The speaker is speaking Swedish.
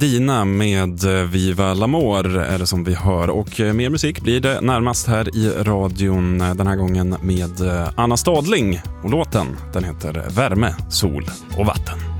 Medina med Viva l'Amour är det som vi hör, och mer musik blir det närmast här i radion, den här gången med Anna Stadling, och låten den heter Värme, sol och vatten.